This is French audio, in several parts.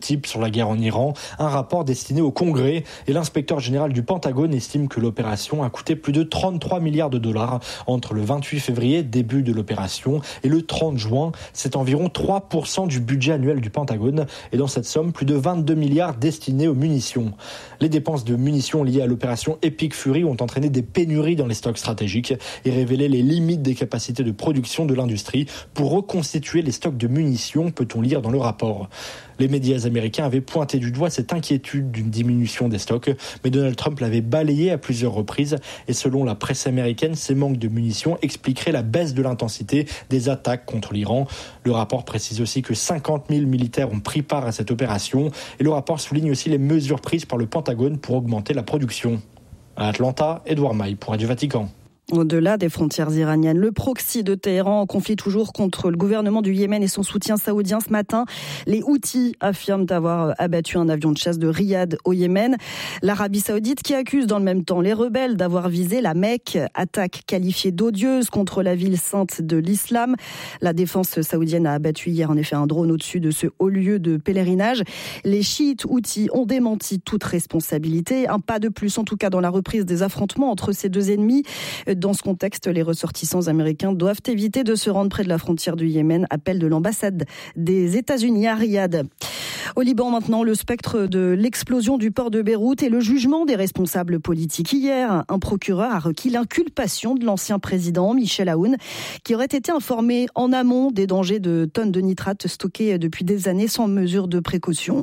type sur la guerre en Iran, un rapport destiné au Congrès, et l'inspecteur général du Pentagone estime que l'opération a coûté plus de 33 milliards de dollars entre le 28 février, début de l'opération, et le 30 juin. C'est environ 3% du budget annuel du Pentagone, et dans cette somme, plus de 22 milliards destinés aux munitions. Les dépenses de munitions liées à l'opération Epic Fury ont entraîné des pénuries dans les stocks stratégiques et révélé les limites des capacités de production de l'industrie pour reconstituer les stocks de munitions, peut-on lire dans le rapport. Les médias américains avaient pointé du doigt cette inquiétude d'une diminution des stocks, mais Donald Trump l'avait balayé à plusieurs reprises. Et selon la presse américaine, ces manques de munitions expliqueraient la baisse de l'intensité des attaques contre l'Iran. Le rapport précise aussi que 50 000 militaires ont pris part à cette opération. Et le rapport souligne aussi les mesures prises par le Pentagone pour augmenter la production. À Atlanta, Edouard Maille pour Radio Vatican. Au-delà des frontières iraniennes, le proxy de Téhéran confie toujours contre le gouvernement du Yémen et son soutien saoudien. Ce matin, les Houthis affirment avoir abattu un avion de chasse de Riyad au Yémen. L'Arabie saoudite qui accuse dans le même temps les rebelles d'avoir visé la Mecque, attaque qualifiée d'odieuse contre la ville sainte de l'islam. La défense saoudienne a abattu hier en effet un drone au-dessus de ce haut lieu de pèlerinage. Les chiites Houthis ont démenti toute responsabilité. Un pas de plus en tout cas dans la reprise des affrontements entre ces deux ennemis. Dans ce contexte, les ressortissants américains doivent éviter de se rendre près de la frontière du Yémen. Appel de l'ambassade des États-Unis à Riyad. Au Liban maintenant, le spectre de l'explosion du port de Beyrouth et le jugement des responsables politiques. Hier, un procureur a requis l'inculpation de l'ancien président Michel Aoun, qui aurait été informé en amont des dangers de tonnes de nitrate stockées depuis des années sans mesure de précaution.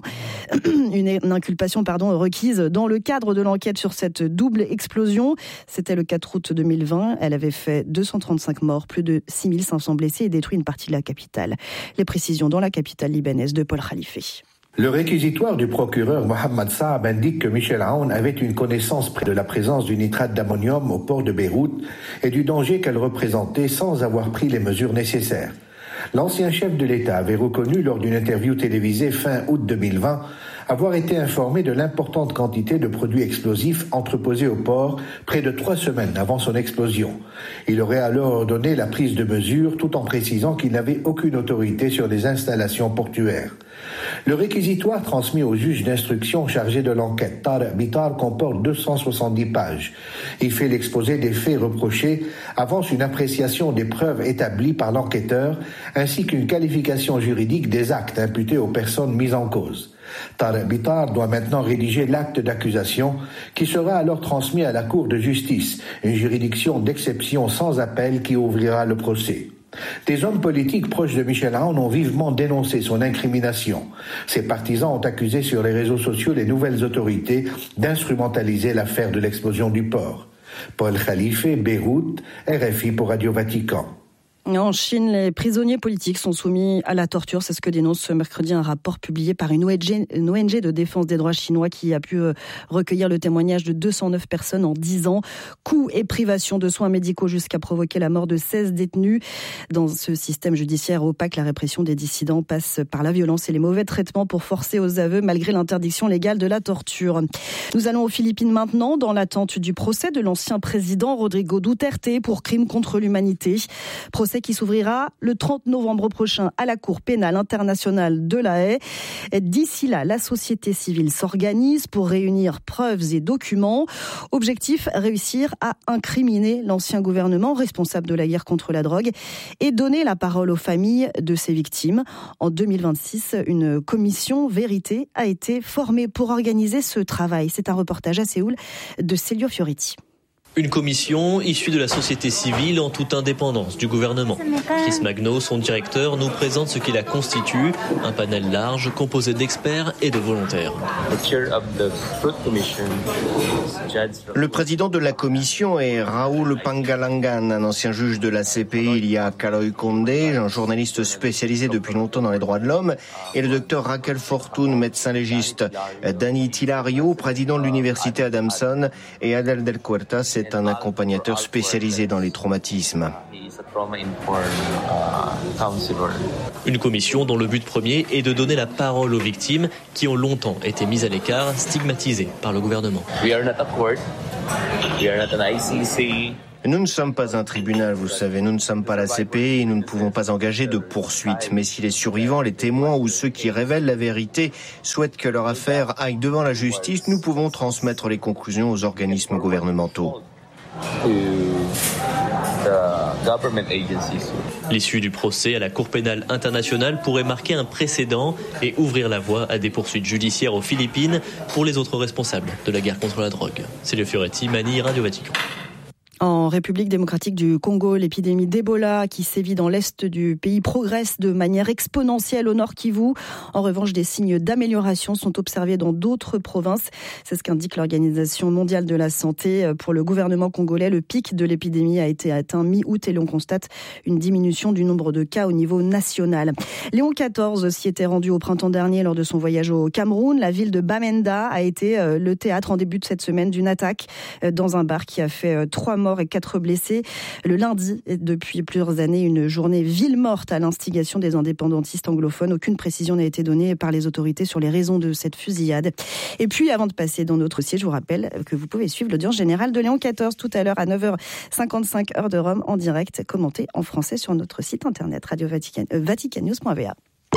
Une inculpation requise dans le cadre de l'enquête sur cette double explosion. C'était le 4 août 2020. Elle avait fait 235 morts, plus de 6500 blessés et détruit une partie de la capitale. Les précisions dans la capitale libanaise de Paul Khalife. Le réquisitoire du procureur Mohamed Saab indique que Michel Aoun avait une connaissance de la présence du nitrate d'ammonium au port de Beyrouth et du danger qu'elle représentait sans avoir pris les mesures nécessaires. L'ancien chef de l'État avait reconnu lors d'une interview télévisée fin août 2020 avoir été informé de l'importante quantité de produits explosifs entreposés au port près de 3 semaines avant son explosion. Il aurait alors ordonné la prise de mesures tout en précisant qu'il n'avait aucune autorité sur les installations portuaires. Le réquisitoire transmis au juge d'instruction chargé de l'enquête, Tarek Bitar, comporte 270 pages. Il fait l'exposé des faits reprochés, avance une appréciation des preuves établies par l'enquêteur, ainsi qu'une qualification juridique des actes imputés aux personnes mises en cause. Tarek Bitar doit maintenant rédiger l'acte d'accusation qui sera alors transmis à la Cour de justice, une juridiction d'exception sans appel qui ouvrira le procès. Des hommes politiques proches de Michel Aoun ont vivement dénoncé son incrimination. Ses partisans ont accusé sur les réseaux sociaux les nouvelles autorités d'instrumentaliser l'affaire de l'explosion du port. Paul Khalife, Beyrouth, RFI pour Radio Vatican. En Chine, les prisonniers politiques sont soumis à la torture. C'est ce que dénonce ce mercredi un rapport publié par une ONG de défense des droits chinois qui a pu recueillir le témoignage de 209 personnes en 10 ans. Coups et privations de soins médicaux jusqu'à provoquer la mort de 16 détenus. Dans ce système judiciaire opaque, la répression des dissidents passe par la violence et les mauvais traitements pour forcer aux aveux malgré l'interdiction légale de la torture. Nous allons aux Philippines maintenant dans l'attente du procès de l'ancien président Rodrigo Duterte pour crimes contre l'humanité. Procès qui s'ouvrira le 30 novembre prochain à la Cour pénale internationale de La Haye. D'ici là, la société civile s'organise pour réunir preuves et documents. Objectif, réussir à incriminer l'ancien gouvernement responsable de la guerre contre la drogue et donner la parole aux familles de ses victimes. En 2026, une commission vérité a été formée pour organiser ce travail. C'est un reportage à Séoul de Celio Fioriti. Une commission issue de la société civile en toute indépendance du gouvernement. Chris Magno, son directeur, nous présente ce qui la constitue, un panel large composé d'experts et de volontaires. Le président de la commission est Raoul Pangalangan, un ancien juge de la CPI. Il y a Kaloy Condé, un journaliste spécialisé depuis longtemps dans les droits de l'homme, et le docteur Raquel Fortune, médecin légiste. Danny Tilario, président de l'université Adamson, et Adel Del Cuerta, c'est un accompagnateur spécialisé dans les traumatismes. Une commission dont le but premier est de donner la parole aux victimes qui ont longtemps été mises à l'écart, stigmatisées par le gouvernement. Nous ne sommes pas un tribunal, vous savez, nous ne sommes pas la CPI et nous ne pouvons pas engager de poursuites. Mais si les survivants, les témoins ou ceux qui révèlent la vérité souhaitent que leur affaire aille devant la justice, nous pouvons transmettre les conclusions aux organismes gouvernementaux. L'issue du procès à la Cour pénale internationale pourrait marquer un précédent et ouvrir la voie à des poursuites judiciaires aux Philippines pour les autres responsables de la guerre contre la drogue. Célio Fioretti, Manille, Radio Vatican. En République démocratique du Congo, l'épidémie d'Ebola qui sévit dans l'est du pays progresse de manière exponentielle au Nord Kivu. En revanche, des signes d'amélioration sont observés dans d'autres provinces. C'est ce qu'indique l'Organisation mondiale de la santé. Pour le gouvernement congolais, le pic de l'épidémie a été atteint mi-août et l'on constate une diminution du nombre de cas au niveau national. Léon XIV s'y était rendu au printemps dernier lors de son voyage au Cameroun. La ville de Bamenda a été le théâtre en début de cette semaine d'une attaque dans un bar qui a fait 3 morts et 4 blessés. Le lundi, depuis plusieurs années, une journée ville morte à l'instigation des indépendantistes anglophones. Aucune précision n'a été donnée par les autorités sur les raisons de cette fusillade. Et puis, avant de passer dans notre dossier, je vous rappelle que vous pouvez suivre l'audience générale de Léon XIV tout à l'heure à 9h55 heure de Rome en direct, commenté en français sur notre site internet vaticannews.va.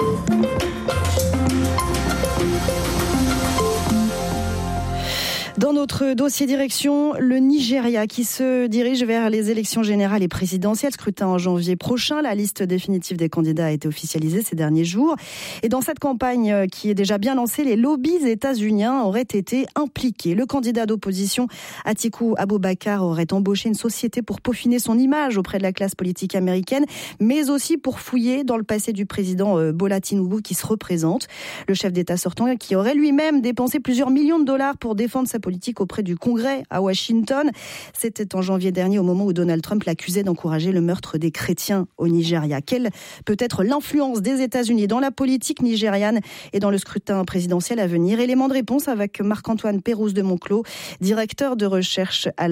Dans notre dossier direction, le Nigeria qui se dirige vers les élections générales et présidentielles, scrutin en janvier prochain. La liste définitive des candidats a été officialisée ces derniers jours. Et dans cette campagne qui est déjà bien lancée, les lobbies états-uniens auraient été impliqués. Le candidat d'opposition, Atiku Abubakar, aurait embauché une société pour peaufiner son image auprès de la classe politique américaine, mais aussi pour fouiller dans le passé du président Bola Tinubu qui se représente. Le chef d'État sortant qui aurait lui-même dépensé plusieurs millions de dollars pour défendre sa politique auprès du Congrès à Washington. C'était en janvier dernier au moment où Donald Trump l'accusait d'encourager le meurtre des chrétiens au Nigeria. Quelle peut être l'influence des États-Unis dans la politique nigériane et dans le scrutin présidentiel à venir? Élément de réponse avec Marc-Antoine Pérouse de Monclos, directeur de recherche à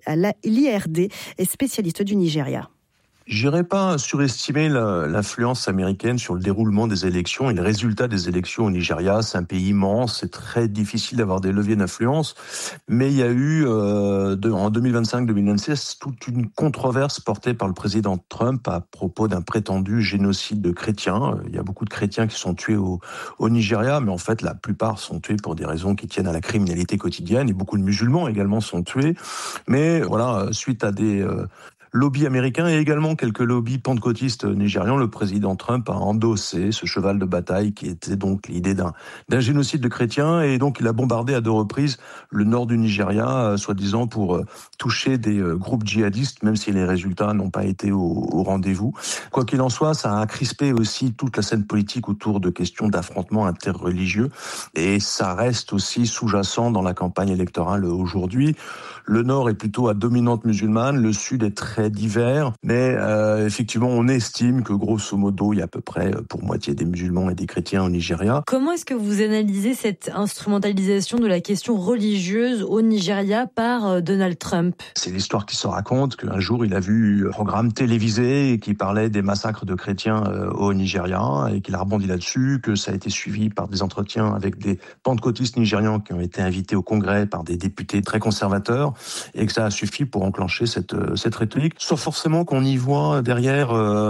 l'IRD et spécialiste du Nigeria. J'irais pas surestimer l'influence américaine sur le déroulement des élections et le résultat des élections au Nigeria. C'est un pays immense, c'est très difficile d'avoir des leviers d'influence. Mais il y a eu, en 2025-2026, toute une controverse portée par le président Trump à propos d'un prétendu génocide de chrétiens. Il y a beaucoup de chrétiens qui sont tués au Nigeria, mais en fait, la plupart sont tués pour des raisons qui tiennent à la criminalité quotidienne, et beaucoup de musulmans également sont tués. Mais voilà, suite à des lobby américain et également quelques lobbies pentecôtistes nigérians, le président Trump a endossé ce cheval de bataille qui était donc l'idée d'un génocide de chrétiens, et donc il a bombardé à 2 reprises le nord du Nigeria, soi-disant pour toucher des groupes djihadistes, même si les résultats n'ont pas été au rendez-vous. Quoi qu'il en soit, ça a crispé aussi toute la scène politique autour de questions d'affrontements interreligieux, et ça reste aussi sous-jacent dans la campagne électorale aujourd'hui. Le nord est plutôt à dominante musulmane, le sud est très divers, mais effectivement, on estime que grosso modo, il y a à peu près pour moitié des musulmans et des chrétiens au Nigeria. Comment est-ce que vous analysez cette instrumentalisation de la question religieuse au Nigeria par Donald Trump? C'est l'histoire qui se raconte qu'un jour, il a vu un programme télévisé qui parlait des massacres de chrétiens au Nigeria et qu'il a rebondi là-dessus, que ça a été suivi par des entretiens avec des pentecôtistes nigérians qui ont été invités au Congrès par des députés très conservateurs, et que ça a suffi pour enclencher cette rhétorique, sans forcément qu'on y voit derrière,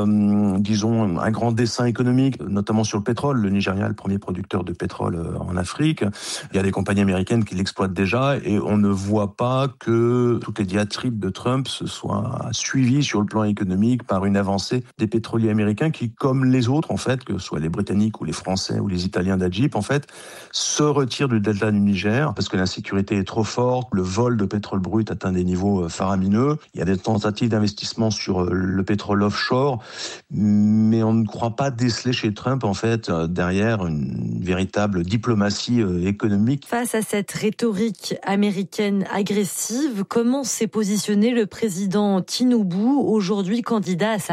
disons, un grand dessein économique, notamment sur le pétrole. Le Nigeria est le premier producteur de pétrole en Afrique. Il y a des compagnies américaines qui l'exploitent déjà, et on ne voit pas que toutes les diatribes de Trump se soient suivies sur le plan économique par une avancée des pétroliers américains qui, comme les autres, en fait, que ce soit les Britanniques ou les Français ou les Italiens d'Agip, en fait, se retirent du delta du Niger parce que l'insécurité est trop forte, le vol de pétrole brut atteint des niveaux faramineux. Il y a des tentatives d'investissement sur le pétrole offshore, mais on ne croit pas déceler chez Trump, en fait, derrière une véritable diplomatie économique. Face à cette rhétorique américaine agressive, comment s'est positionné le président Tinubu, aujourd'hui candidat à sa réélection ?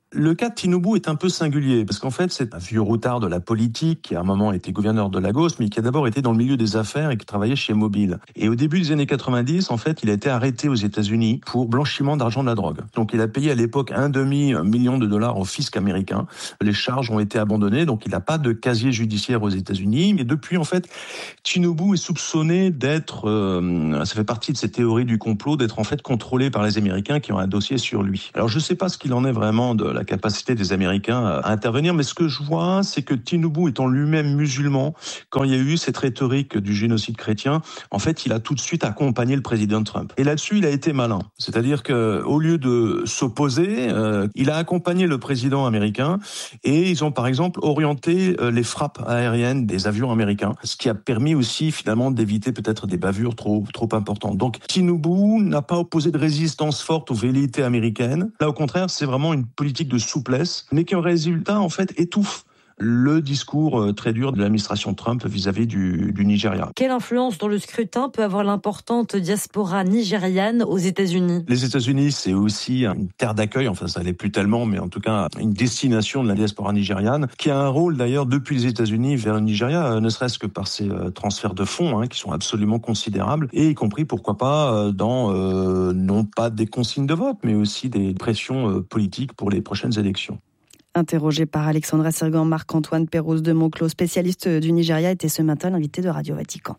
Le cas de Tinubu est un peu singulier, parce qu'en fait, c'est un vieux routard de la politique, qui à un moment était gouverneur de Lagos, mais qui a d'abord été dans le milieu des affaires et qui travaillait chez Mobil. Et au début des années 90, en fait, il a été arrêté aux États-Unis pour blanchiment d'argent de la drogue. Donc il a payé à l'époque $1,5 million au fisc américain. Les charges ont été abandonnées, donc il n'a pas de casier judiciaire aux États-Unis. Mais depuis, en fait, Tinubu est soupçonné d'être, ça fait partie de ces théories du complot, d'être en fait contrôlé par les Américains qui ont un dossier sur lui. Alors je ne sais pas ce qu'il en est vraiment de la capacité des Américains à intervenir, mais ce que je vois, c'est que Tinubu étant lui-même musulman, quand il y a eu cette rhétorique du génocide chrétien, en fait, il a tout de suite accompagné le président Trump. Et là-dessus, il a été malin. C'est-à-dire que, au lieu de s'opposer, il a accompagné le président américain et ils ont, par exemple, orienté les frappes aériennes des avions américains, ce qui a permis aussi, finalement, d'éviter peut-être des bavures trop importantes. Donc, Tinubu n'a pas opposé de résistance forte aux velléités américaines. Là, au contraire, c'est vraiment une politique de souplesse, mais qui en résultat, en fait, étouffe le discours très dur de l'administration Trump vis-à-vis du Nigeria. Quelle influence dans le scrutin peut avoir l'importante diaspora nigériane aux États-Unis ? Les États-Unis, c'est aussi une terre d'accueil, enfin ça l'est plus tellement, mais en tout cas une destination de la diaspora nigériane, qui a un rôle d'ailleurs depuis les États-Unis vers le Nigeria, ne serait-ce que par ces transferts de fonds qui sont absolument considérables, et y compris, pourquoi pas, dans non pas des consignes de vote, mais aussi des pressions politiques pour les prochaines élections. Interrogé par Alexandra Sirgan, Marc-Antoine Pérouse de Monclos, spécialiste du Nigeria, était ce matin l'invité de Radio Vatican.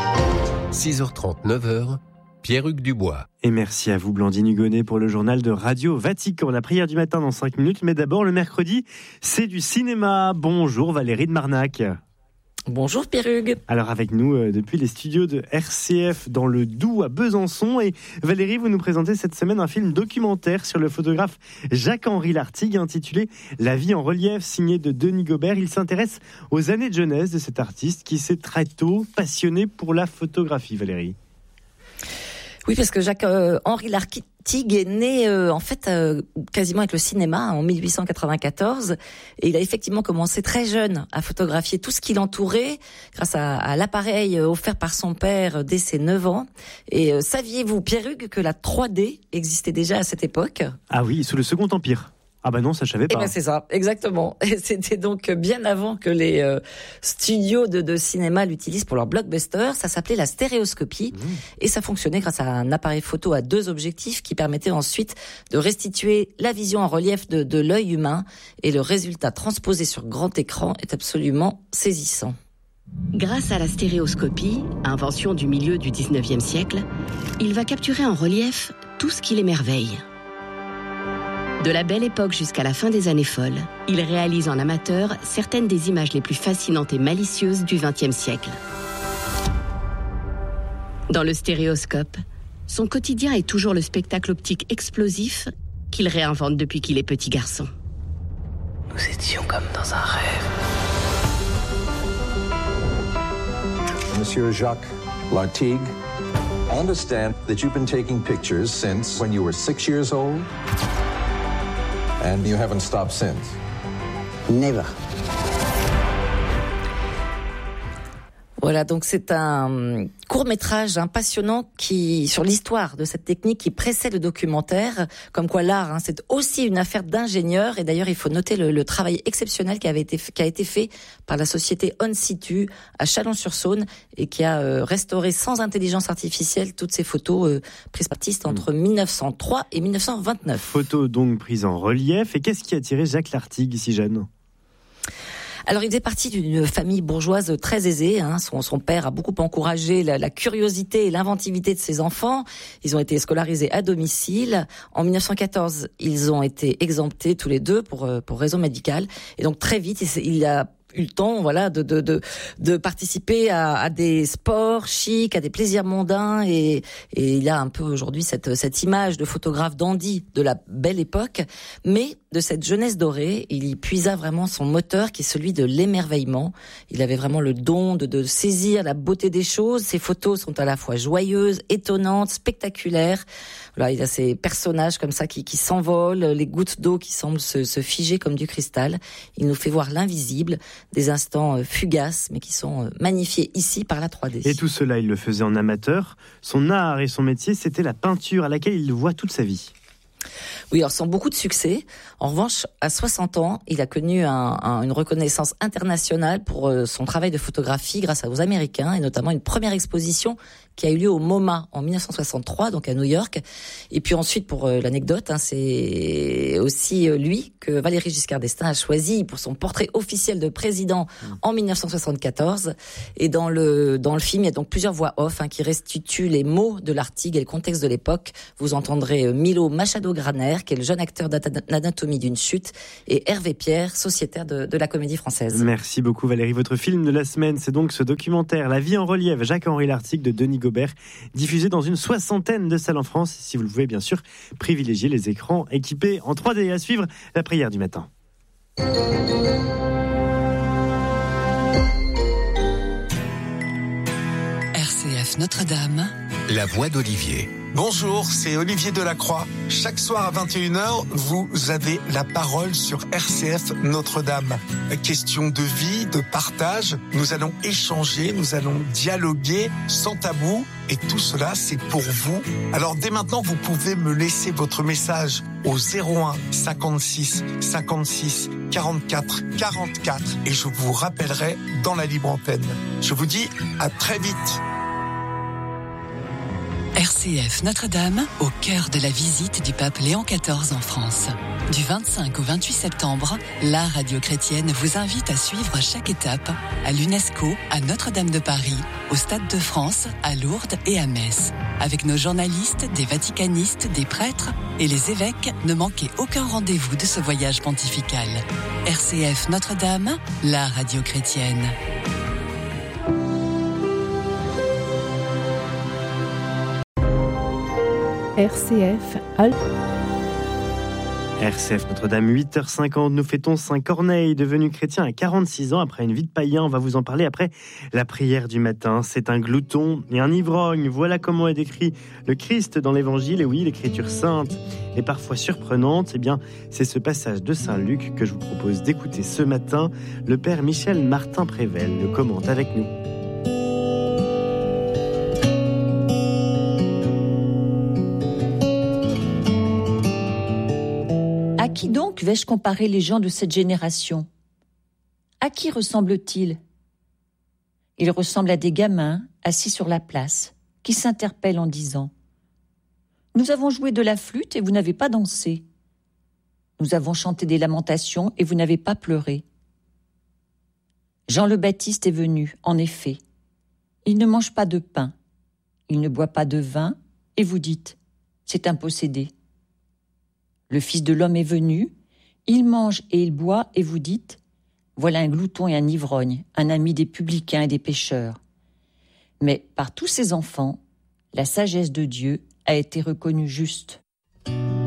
6h30, 9h, Pierre-Hugues Dubois. Et merci à vous, Blandine Hugonnet, pour le journal de Radio Vatican. La prière du matin dans 5 minutes, mais d'abord, le mercredi, c'est du cinéma. Bonjour Valérie de Marnac. Bonjour Pierre-Hugues. Alors avec nous depuis les studios de RCF dans le Doubs à Besançon. Et Valérie, vous nous présentez cette semaine un film documentaire sur le photographe Jacques-Henri Lartigue intitulé « La vie en relief » signé de Denis Gobert. Il s'intéresse aux années de jeunesse de cet artiste qui s'est très passionné pour la photographie, Valérie. Oui, parce que Jacques-Henri Lartigue est né quasiment avec le cinéma en 1894 et il a effectivement commencé très jeune à photographier tout ce qui l'entourait grâce à l'appareil offert par son père dès ses 9 ans. Et saviez-vous, Pierre-Hugues, que la 3D existait déjà à cette époque ? Ah oui, sous le Second Empire. Ah bah non, ça je savais pas. Eh ben c'est ça, exactement. Et c'était donc bien avant que les studios de cinéma l'utilisent pour leur blockbuster. Ça s'appelait la stéréoscopie et ça fonctionnait grâce à un appareil photo à 2 objectifs qui permettait ensuite de restituer la vision en relief de l'œil humain. Et le résultat transposé sur grand écran est absolument saisissant. Grâce à la stéréoscopie, invention du milieu du 19e siècle, il va capturer en relief tout ce qui l'émerveille. De la Belle Époque jusqu'à la fin des années folles, il réalise en amateur certaines des images les plus fascinantes et malicieuses du XXe siècle. Dans le stéréoscope, son quotidien est toujours le spectacle optique explosif qu'il réinvente depuis qu'il est petit garçon. Nous étions comme dans un rêve. Monsieur Jacques Lartigue, I understand that you've been taking pictures since when you were 6 years old. And you haven't stopped since? Never. Voilà, donc c'est un court-métrage passionnant sur l'histoire de cette technique qui précède le documentaire. Comme quoi l'art, c'est aussi une affaire d'ingénieurs. Et d'ailleurs, il faut noter le travail exceptionnel qui a été fait par la société On Situ à Chalon-sur-Saône et qui a restauré sans intelligence artificielle toutes ces photos prises par l'artiste entre 1903 et 1929. Photos donc prises en relief. Et qu'est-ce qui a attiré Jacques Lartigue si jeune ? Alors, il faisait partie d'une famille bourgeoise très aisée. Son père a beaucoup encouragé la curiosité et l'inventivité de ses enfants. Ils ont été scolarisés à domicile. En 1914, ils ont été exemptés tous les deux pour raison médicale. Et donc, très vite, il a eu le temps, de participer à des sports chics, à des plaisirs mondains, et il a un peu aujourd'hui cette image de photographe dandy de la Belle Époque, mais de cette jeunesse dorée, il y puisa vraiment son moteur qui est celui de l'émerveillement. Il avait vraiment le don de saisir la beauté des choses. Ses photos sont à la fois joyeuses, étonnantes, spectaculaires. Voilà, il a ces personnages comme ça qui s'envolent, les gouttes d'eau qui semblent se figer comme du cristal. Il nous fait voir l'invisible, des instants fugaces, mais qui sont magnifiés ici par la 3D. Et tout cela, il le faisait en amateur. Son art et son métier, c'était la peinture à laquelle il voit toute sa vie. Oui, alors sans beaucoup de succès. En revanche, à 60 ans, il a connu une reconnaissance internationale pour son travail de photographie grâce aux Américains, et notamment une première exposition qui a eu lieu au MoMA en 1963, donc à New York. Et puis ensuite, pour l'anecdote, c'est aussi lui que Valéry Giscard d'Estaing a choisi pour son portrait officiel de président en 1974. Et dans le film, il y a donc plusieurs voix off qui restituent les mots de l'Artigue et le contexte de l'époque. Vous entendrez Milo Machado-Graner, qui est le jeune acteur d'Anatomie d'une chute, et Hervé Pierre, sociétaire de la Comédie Française. Merci beaucoup Valérie. Votre film de la semaine, c'est donc ce documentaire La vie en relief, Jacques-Henri Lartigue de Denis Gobert, diffusé dans une 60aine de salles en France. Si vous le pouvez, bien sûr, privilégiez les écrans équipés en 3D. À suivre, la prière du matin. RCF Notre-Dame, la voix d'Olivier. Bonjour, c'est Olivier Delacroix. Chaque soir à 21h, vous avez la parole sur RCF Notre-Dame. Question de vie, de partage, nous allons échanger, nous allons dialoguer sans tabou, et tout cela c'est pour vous. Alors dès maintenant, vous pouvez me laisser votre message au 01 56 56 44 44 et je vous rappellerai dans la libre antenne. Je vous dis à très vite. RCF Notre-Dame, au cœur de la visite du pape Léon XIV en France. Du 25 au 28 septembre, la radio chrétienne vous invite à suivre chaque étape à l'UNESCO, à Notre-Dame de Paris, au Stade de France, à Lourdes et à Metz. Avec nos journalistes, des vaticanistes, des prêtres et les évêques, ne manquez aucun rendez-vous de ce voyage pontifical. RCF Notre-Dame, la radio chrétienne. RCF Notre-Dame, 8h50, nous fêtons Saint Corneille, devenu chrétien à 46 ans après une vie de païen. On va vous en parler après la prière du matin. C'est un glouton et un ivrogne. Voilà comment est décrit le Christ dans l'Évangile. Et oui, l'Écriture sainte est parfois surprenante. Eh bien, c'est ce passage de Saint Luc que je vous propose d'écouter ce matin. Le Père Michel Martin-Prével le commente avec nous. À qui donc vais-je comparer les gens de cette génération ? À qui ressemblent-ils ? Ils ressemblent à des gamins assis sur la place, qui s'interpellent en disant « Nous avons joué de la flûte et vous n'avez pas dansé. Nous avons chanté des lamentations et vous n'avez pas pleuré. » Jean le Baptiste est venu, en effet. Il ne mange pas de pain, il ne boit pas de vin, et vous dites « C'est un possédé. » Le Fils de l'homme est venu, il mange et il boit, et vous dites « Voilà un glouton et un ivrogne, un ami des publicains et des pécheurs. » Mais par tous ces enfants, la sagesse de Dieu a été reconnue juste.